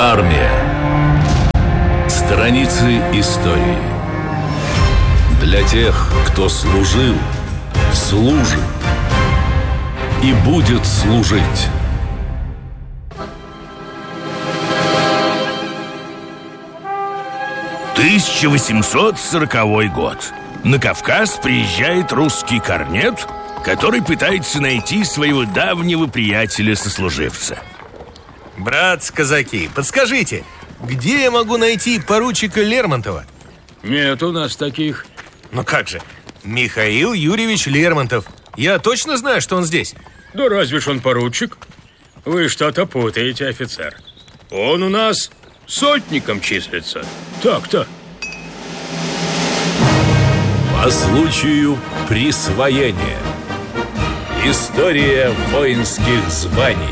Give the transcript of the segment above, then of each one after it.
Армия. Страницы истории. Для тех, кто служил, служит и будет служить. «1840 год. На Кавказ приезжает русский корнет, который пытается найти своего давнего приятеля-сослуживца. Братцы-казаки, подскажите, где я могу найти поручика Лермонтова? Нет у нас таких. Ну как же, Михаил Юрьевич Лермонтов. Я точно знаю, что он здесь. Да разве ж он поручик? Вы что-то путаете, офицер. Он у нас сотником числится. Так-то. По случаю присвоения. История воинских званий.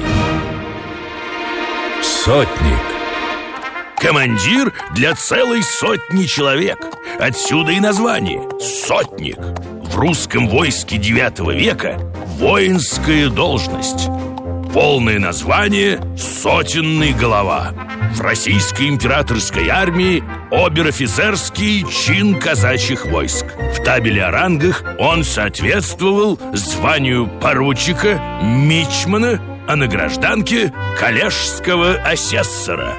Сотник. Командир для целой сотни человек. Отсюда и название «сотник». В русском войске IX века воинская должность. Полное название «сотенный голова». В российской императорской армии обер-офицерский чин казачьих войск. В табеле о рангах он соответствовал званию поручика, мичмана, а на гражданке коллежского асессора.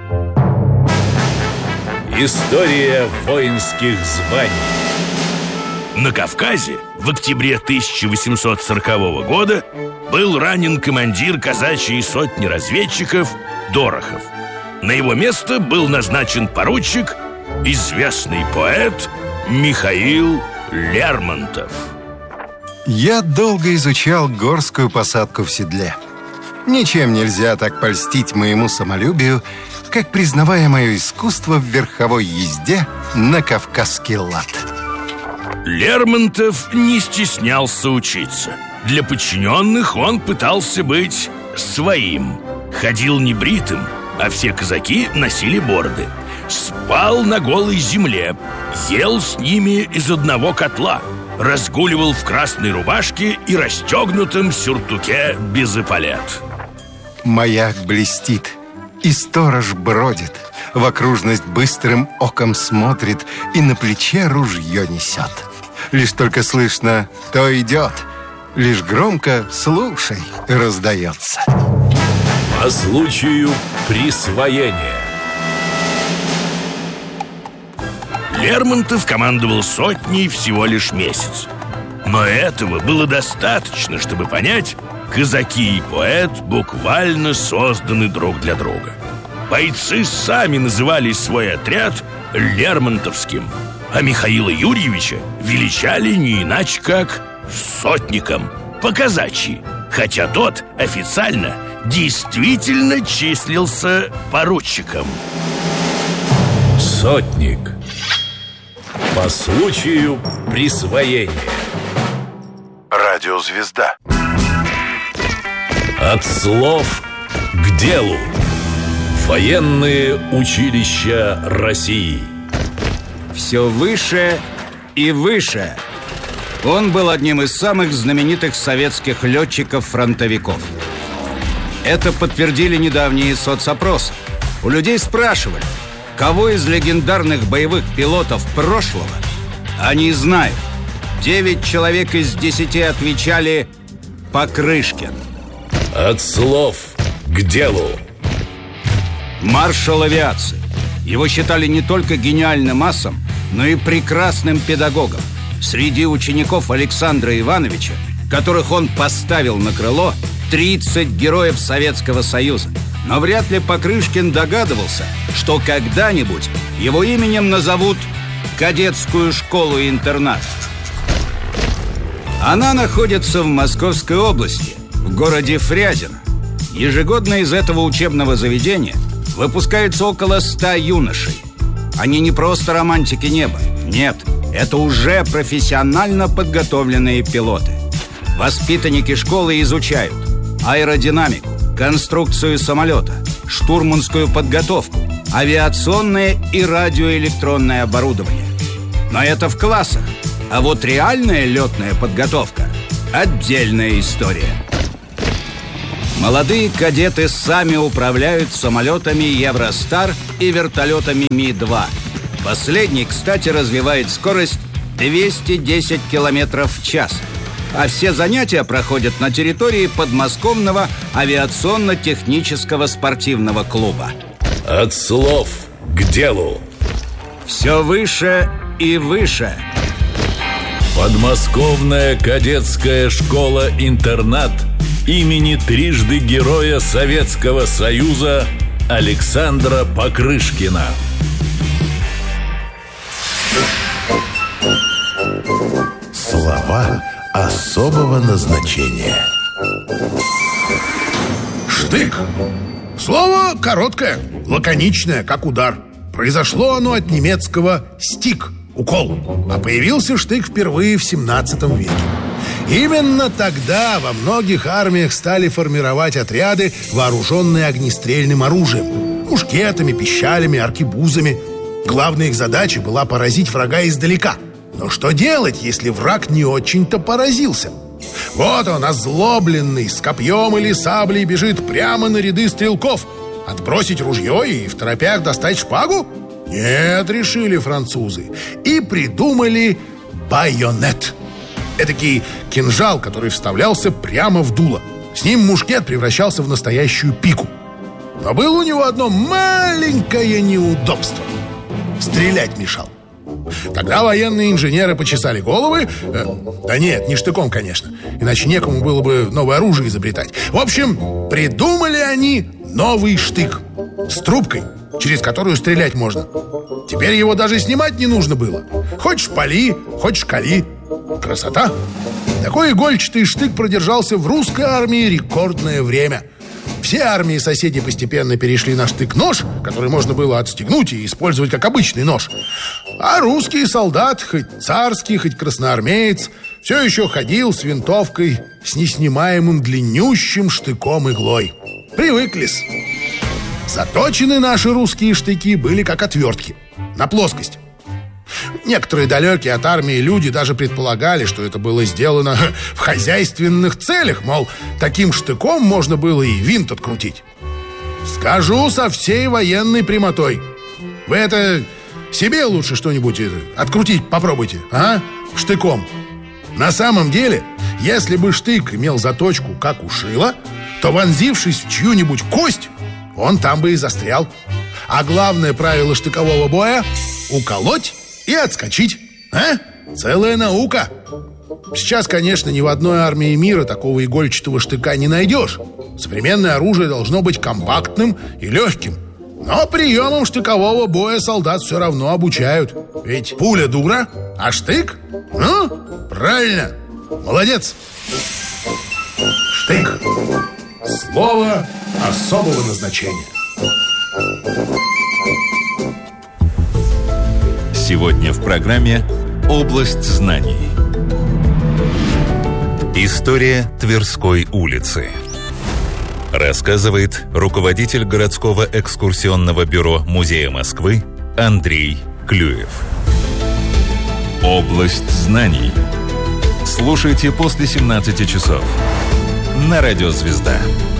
История воинских званий. На Кавказе в октябре 1840 года был ранен командир казачьей сотни разведчиков Дорохов. На его место был назначен поручик, известный поэт Михаил Лермонтов. Я долго изучал горскую посадку в седле. Ничем нельзя так польстить моему самолюбию, как признавая мое искусство в верховой езде на кавказский лад. Лермонтов не стеснялся учиться. Для подчиненных он пытался быть своим. Ходил небритым, а все казаки носили бороды. Спал на голой земле, ел с ними из одного котла, разгуливал в красной рубашке и расстегнутом сюртуке без эполет. Маяк блестит, и сторож бродит, в окружность быстрым оком смотрит и на плече ружье несет. Лишь только слышно, кто идет, лишь громко «слушай» раздается. По случаю присвоения. Лермонтов командовал сотней всего лишь месяц. Но этого было достаточно, чтобы понять, казаки и поэт буквально созданы друг для друга. Бойцы сами называли свой отряд Лермонтовским, а Михаила Юрьевича величали не иначе как сотником, по-казачьи, хотя тот официально действительно числился поручиком. Сотник. По случаю присвоения. Радиозвезда. От слов к делу. Военные училища России. Все выше и выше. Он был одним из самых знаменитых советских летчиков-фронтовиков. Это подтвердили недавние соцопросы. У людей спрашивали, кого из легендарных боевых пилотов прошлого они знают. 9 человек из 10 отвечали Покрышкин. От слов к делу. Маршал авиации. Его считали не только гениальным асом, но и прекрасным педагогом. Среди учеников Александра Ивановича, которых он поставил на крыло, 30 героев Советского Союза. Но вряд ли Покрышкин догадывался, что когда-нибудь его именем назовут кадетскую школу-интернат. Она находится в Московской области, в городе Фрязино. Ежегодно из этого учебного заведения выпускается около 100 юношей. Они не просто романтики неба. Нет, это уже профессионально подготовленные пилоты. Воспитанники школы изучают аэродинамику, конструкцию самолета, штурманскую подготовку, авиационное и радиоэлектронное оборудование. Но это в классах. А вот реальная летная подготовка – отдельная история. Молодые кадеты сами управляют самолетами Евростар и вертолетами Ми-2. Последний, кстати, развивает скорость 210 километров в час. А все занятия проходят на территории подмосковного авиационно-технического спортивного клуба. От слов к делу. Все выше и выше. Подмосковная кадетская школа-интернат имени трижды Героя Советского Союза Александра Покрышкина. Слова особого назначения. Штык. Слово короткое, лаконичное, как удар. Произошло оно от немецкого «стик» – укол. А появился штык впервые в 17 веке. Именно тогда во многих армиях стали формировать отряды, вооруженные огнестрельным оружием. Мушкетами, пищалями, аркебузами. Главная их задача была поразить врага издалека. Но что делать, если враг не очень-то поразился? Вот он, озлобленный, с копьем или саблей бежит прямо на ряды стрелков. Отбросить ружье и в торопях достать шпагу? Нет, решили французы. И придумали байонет. Эдакий кинжал, который вставлялся прямо в дуло. С ним мушкет превращался в настоящую пику. Но было у него одно маленькое неудобство. Стрелять мешал. Тогда военные инженеры почесали головы. Да нет, не штыком, конечно. Иначе некому было бы новое оружие изобретать. В общем, придумали они новый штык с трубкой, через которую стрелять можно. Теперь его даже снимать не нужно было. Хочешь пали, хочешь кали. Красота! Такой игольчатый штык продержался в русской армии рекордное время. Все армии соседей постепенно перешли на штык-нож, который можно было отстегнуть и использовать как обычный нож. А русский солдат, хоть царский, хоть красноармеец, все еще ходил с винтовкой с неснимаемым длиннющим штыком-иглой. Привыклись. Заточены наши русские штыки были как отвертки, на плоскость. Некоторые далекие от армии люди даже предполагали, что это было сделано в хозяйственных целях. Мол, таким штыком можно было и винт открутить. Скажу со всей военной прямотой: вы это себе лучше что-нибудь открутить попробуйте, штыком. На самом деле, если бы штык имел заточку, как у шила, то, вонзившись в чью-нибудь кость, он там бы и застрял. А главное правило штыкового боя — уколоть и отскочить. Целая наука. Сейчас, конечно, ни в одной армии мира такого игольчатого штыка не найдешь. Современное оружие должно быть компактным и легким. Но приемам штыкового боя солдат все равно обучают. Ведь пуля дура, а штык? Правильно. Молодец. Штык. Слово особого назначения. Сегодня в программе «Область знаний». История Тверской улицы. Рассказывает руководитель городского экскурсионного бюро Музея Москвы Андрей Клюев. «Область знаний». Слушайте после 17 часов на Радио Звезда.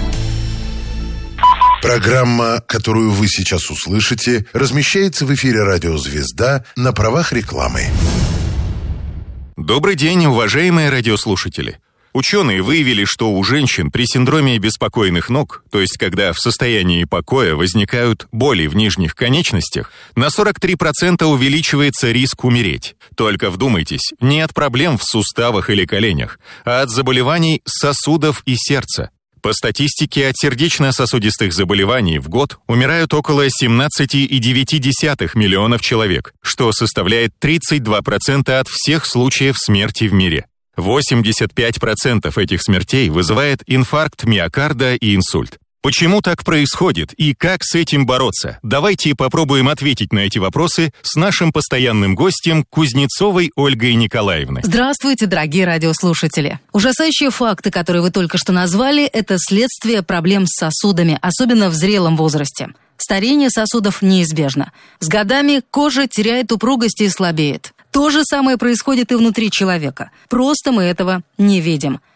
Программа, которую вы сейчас услышите, размещается в эфире «Радио Звезда» на правах рекламы. Добрый день, уважаемые радиослушатели. Ученые выявили, что у женщин при синдроме беспокойных ног, то есть когда в состоянии покоя возникают боли в нижних конечностях, на 43% увеличивается риск умереть. Только вдумайтесь, не от проблем в суставах или коленях, а от заболеваний сосудов и сердца. По статистике, от сердечно-сосудистых заболеваний в год умирают около 17,9 миллионов человек, что составляет 32% от всех случаев смерти в мире. 85% этих смертей вызывает инфаркт миокарда и инсульт. Почему так происходит и как с этим бороться? Давайте попробуем ответить на эти вопросы с нашим постоянным гостем Кузнецовой Ольгой Николаевной. Здравствуйте, дорогие радиослушатели. Ужасающие факты, которые вы только что назвали, это следствие проблем с сосудами, особенно в зрелом возрасте. Старение сосудов неизбежно. С годами кожа теряет упругость и слабеет. То же самое происходит и внутри человека. Просто мы этого не видим.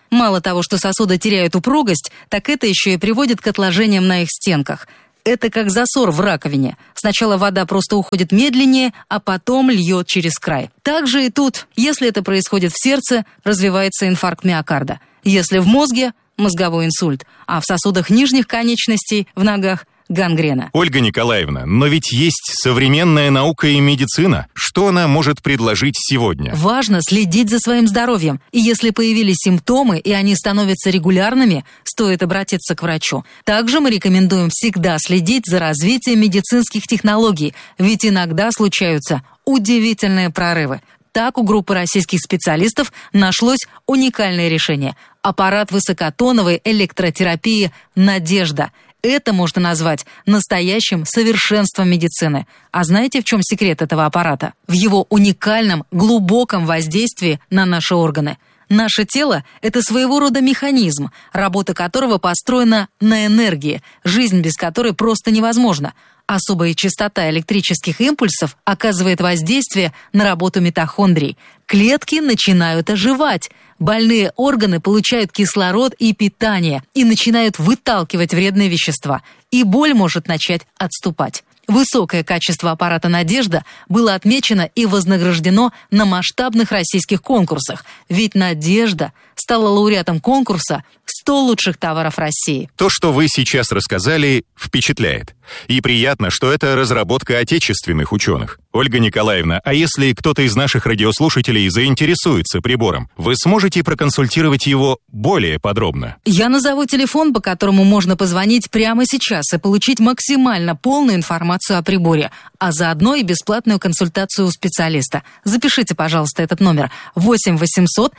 Мало того, что сосуды теряют упругость, так это еще и приводит к отложениям на их стенках. Это как засор в раковине. Сначала вода просто уходит медленнее, а потом льет через край. Так же и тут. Если это происходит в сердце, развивается инфаркт миокарда. Если в мозге – мозговой инсульт, а в сосудах нижних конечностей, в ногах – гангрена. Ольга Николаевна, но ведь есть современная наука и медицина. Что она может предложить сегодня? Важно следить за своим здоровьем. И если появились симптомы, и они становятся регулярными, стоит обратиться к врачу. Также мы рекомендуем всегда следить за развитием медицинских технологий, ведь иногда случаются удивительные прорывы. Так у группы российских специалистов нашлось уникальное решение – аппарат высокотоновой электротерапии «Надежда». Это можно назвать настоящим совершенством медицины. А знаете, в чем секрет этого аппарата? В его уникальном, глубоком воздействии на наши органы. Наше тело – это своего рода механизм, работа которого построена на энергии, жизнь без которой просто невозможна. Особая частота электрических импульсов оказывает воздействие на работу митохондрий. Клетки начинают оживать. Больные органы получают кислород и питание и начинают выталкивать вредные вещества. И боль может начать отступать. Высокое качество аппарата «Надежда» было отмечено и вознаграждено на масштабных российских конкурсах. Ведь «Надежда» стала лауреатом конкурса «100 лучших товаров России». То, что вы сейчас рассказали, впечатляет. И приятно, что это разработка отечественных ученых. Ольга Николаевна, а если кто-то из наших радиослушателей заинтересуется прибором, вы сможете проконсультировать его более подробно? Я назову телефон, по которому можно позвонить прямо сейчас и получить максимально полную информацию о приборе, а заодно и бесплатную консультацию у специалиста. Запишите, пожалуйста, этот номер: 8 800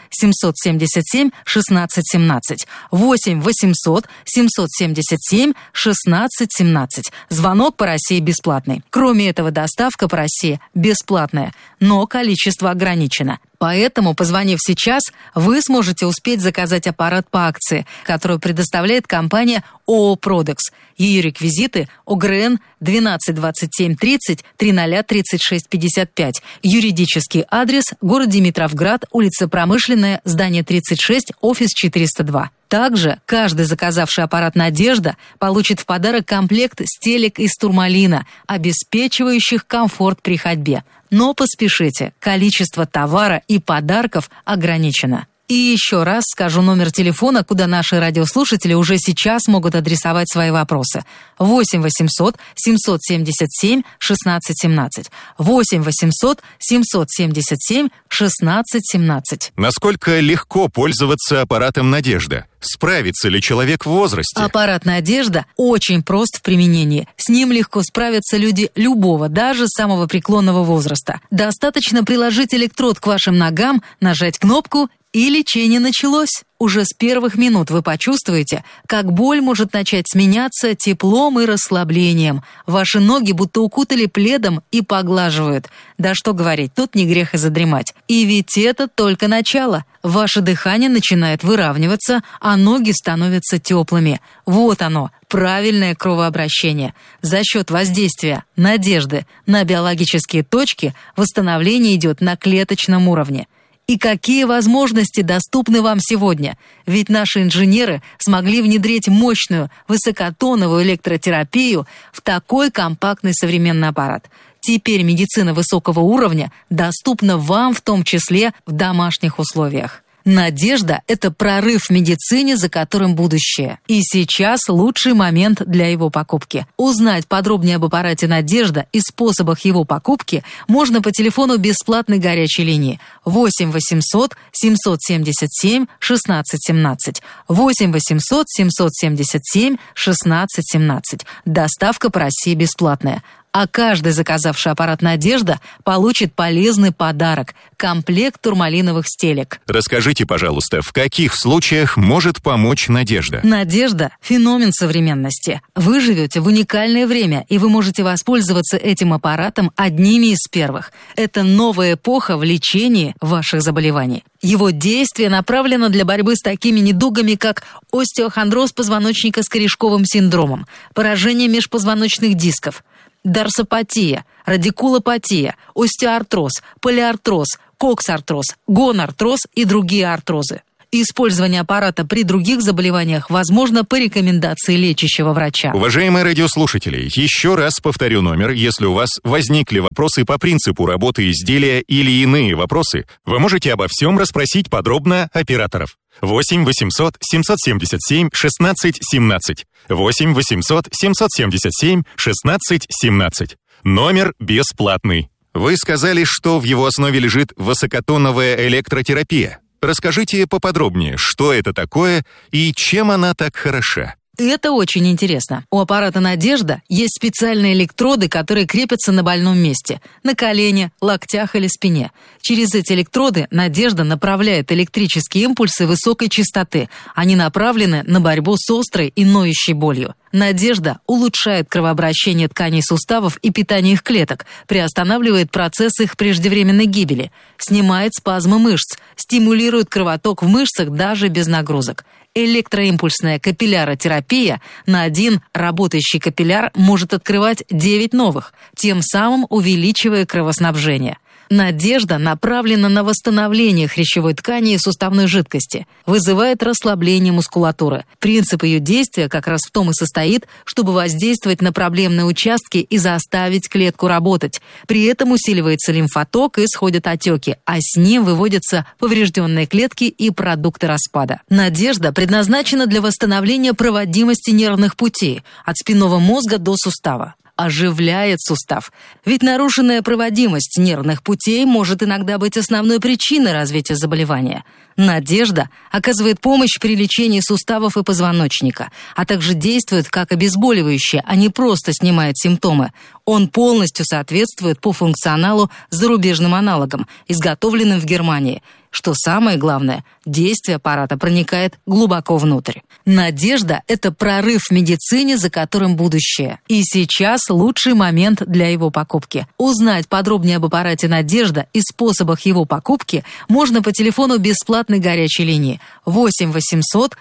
777 16 17. 8 800 777 16 17. Звонок по России бесплатный. Кроме этого, доставка по России бесплатная, но количество ограничено. Поэтому, позвонив сейчас, вы сможете успеть заказать аппарат по акции, которую предоставляет компания ООО «Продекс». Ее реквизиты: ОГРН 12 27 30 00 36 55. Юридический адрес: город Димитровград, улица Промышленная, здание 36, офис 402. Также каждый заказавший аппарат «Надежда» получит в подарок комплект стелек из турмалина, обеспечивающих комфорт при ходьбе. Но поспешите, количество товара и подарков ограничено. И еще раз скажу номер телефона, куда наши радиослушатели уже сейчас могут адресовать свои вопросы. 8 800 777 16 17. 8 800 777 16 17. Насколько легко пользоваться аппаратом «Надежда»? Справится ли человек в возрасте? Аппарат «Надежда» очень прост в применении. С ним легко справятся люди любого, даже самого преклонного возраста. Достаточно приложить электрод к вашим ногам, нажать кнопку, и лечение началось. Уже с первых минут вы почувствуете, как боль может начать сменяться теплом и расслаблением. Ваши ноги будто укутали пледом и поглаживают. Да что говорить, тут не грех и задремать. И ведь это только начало. Ваше дыхание начинает выравниваться, а ноги становятся теплыми. Вот оно, правильное кровообращение. За счет воздействия «Надежды» на биологические точки восстановление идет на клеточном уровне. И какие возможности доступны вам сегодня? Ведь наши инженеры смогли внедрить мощную высокотоновую электротерапию в такой компактный современный аппарат. Теперь медицина высокого уровня доступна вам, в том числе в домашних условиях. «Надежда» — это прорыв в медицине, за которым будущее. И сейчас лучший момент для его покупки. Узнать подробнее об аппарате «Надежда» и способах его покупки можно по телефону бесплатной горячей линии 8 800 777 16 17. 8 800 777 16 17. Доставка по России бесплатная. А каждый заказавший аппарат «Надежда» получит полезный подарок – комплект турмалиновых стелек. Расскажите, пожалуйста, в каких случаях может помочь «Надежда»? «Надежда» – феномен современности. Вы живете в уникальное время, и вы можете воспользоваться этим аппаратом одними из первых. Это новая эпоха в лечении ваших заболеваний. Его действие направлено для борьбы с такими недугами, как остеохондроз позвоночника с корешковым синдромом, поражение межпозвоночных дисков, дарсопатия, радикулопатия, остеоартроз, полиартроз, коксартроз, гонартроз и другие артрозы. Использование аппарата при других заболеваниях возможно по рекомендации лечащего врача. Уважаемые радиослушатели, еще раз повторю номер. Если у вас возникли вопросы по принципу работы изделия или иные вопросы, вы можете обо всем расспросить подробно операторов. 8 800 777 16 17. 8 800 777 16 17. Номер бесплатный. Вы сказали, что в его основе лежит высокотоновая электротерапия. Расскажите поподробнее, что это такое и чем она так хороша. Это очень интересно. У аппарата «Надежда» есть специальные электроды, которые крепятся на больном месте – на колене, локтях или спине. Через эти электроды «Надежда» направляет электрические импульсы высокой частоты. Они направлены на борьбу с острой и ноющей болью. «Надежда» улучшает кровообращение тканей суставов и питание их клеток, приостанавливает процесс их преждевременной гибели, снимает спазмы мышц, стимулирует кровоток в мышцах даже без нагрузок. Электроимпульсная капилляротерапия на один работающий капилляр может открывать 9 новых, тем самым увеличивая кровоснабжение. «Надежда» направлена на восстановление хрящевой ткани и суставной жидкости, вызывает расслабление мускулатуры. Принцип ее действия как раз в том и состоит, чтобы воздействовать на проблемные участки и заставить клетку работать. При этом усиливается лимфоток и сходят отеки, а с ним выводятся поврежденные клетки и продукты распада. «Надежда» предназначена для восстановления проводимости нервных путей от спинного мозга до сустава. Оживляет сустав. Ведь нарушенная проводимость нервных путей может иногда быть основной причиной развития заболевания. «Надежда» оказывает помощь при лечении суставов и позвоночника, а также действует как обезболивающее, а не просто снимает симптомы. Он полностью соответствует по функционалу зарубежным аналогам, изготовленным в Германии. Что самое главное, действие аппарата проникает глубоко внутрь. «Надежда» — это прорыв в медицине, за которым будущее. И сейчас лучший момент для его покупки. Узнать подробнее об аппарате «Надежда» и способах его покупки можно по телефону бесплатной горячей линии 8 800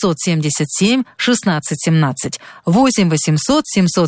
777 16 17. 8 800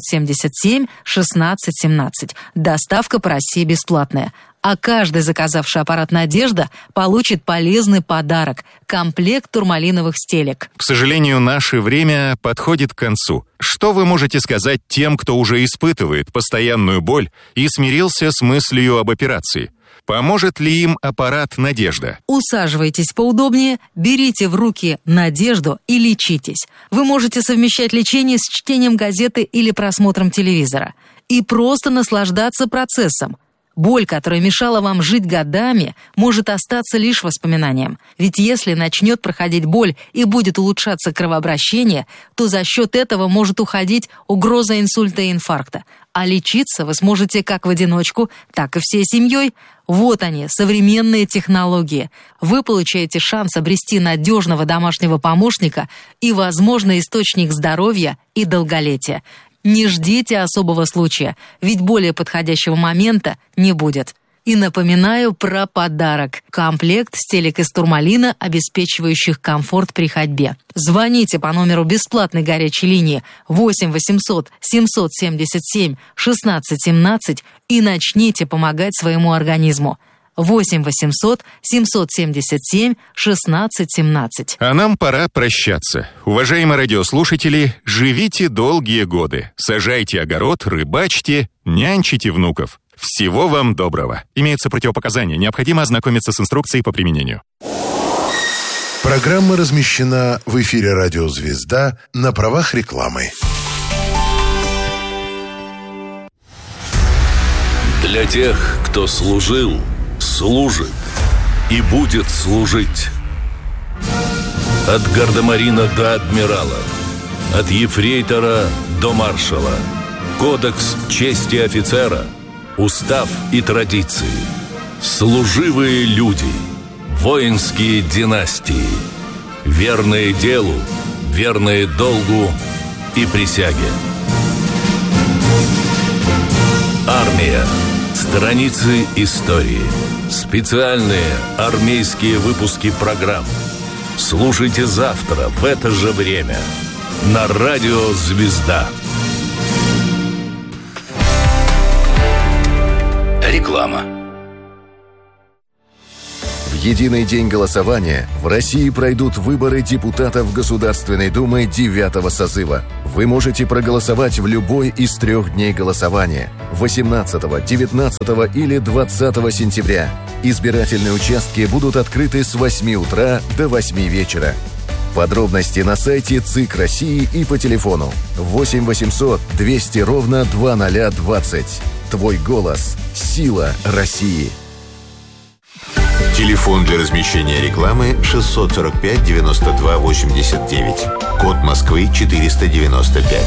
777 16 17. Доставка по России бесплатная. А каждый, заказавший аппарат «Надежда», получит полезный подарок – комплект турмалиновых стелек. К сожалению, наше время подходит к концу. Что вы можете сказать тем, кто уже испытывает постоянную боль и смирился с мыслью об операции? Поможет ли им аппарат «Надежда»? Усаживайтесь поудобнее, берите в руки «Надежду» и лечитесь. Вы можете совмещать лечение с чтением газеты или просмотром телевизора. И просто наслаждаться процессом. Боль, которая мешала вам жить годами, может остаться лишь воспоминанием. Ведь если начнет проходить боль и будет улучшаться кровообращение, то за счет этого может уходить угроза инсульта и инфаркта. А лечиться вы сможете как в одиночку, так и всей семьей. Вот они, современные технологии. Вы получаете шанс обрести надежного домашнего помощника и, возможно, источник здоровья и долголетия. Не ждите особого случая, ведь более подходящего момента не будет. И напоминаю про подарок. Комплект стелек из турмалина, обеспечивающих комфорт при ходьбе. Звоните по номеру бесплатной горячей линии 8 800 777 16 17 и начните помогать своему организму. 8 800 777 16 17. А нам пора прощаться. Уважаемые радиослушатели, живите долгие годы. Сажайте огород, рыбачьте, нянчите внуков. Всего вам доброго. Имеются противопоказания. Необходимо ознакомиться с инструкцией по применению. Программа размещена в эфире «Радио Звезда» на правах рекламы. Для тех, кто служил, служит и будет служить. От гардемарина до адмирала, от ефрейтора до маршала. Кодекс чести офицера, устав и традиции. Служивые люди, воинские династии. Верные делу, верные долгу и присяге. Армия. Страницы истории. Специальные армейские выпуски программ. Слушайте завтра в это же время на радио «Звезда». Реклама. В единый день голосования в России пройдут выборы депутатов Государственной Думы 9-го созыва. Вы можете проголосовать в любой из 3 дней голосования – 18, 19 или 20 сентября. Избирательные участки будут открыты с 8 утра до 8 вечера. Подробности на сайте ЦИК России и по телефону 8 800 200 ровно 2020. Твой голос – сила России. Телефон для размещения рекламы 645 92 89. Код Москвы 495.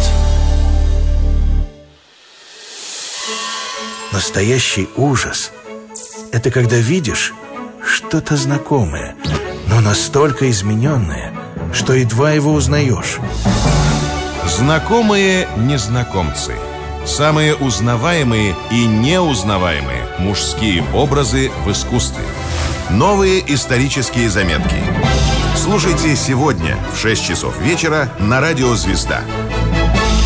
Настоящий ужас – это когда видишь что-то знакомое, но настолько измененное, что едва его узнаешь. Знакомые незнакомцы. Самые узнаваемые и неузнаваемые мужские образы в искусстве. Новые исторические заметки. Слушайте сегодня в 6 часов вечера на радио «Звезда».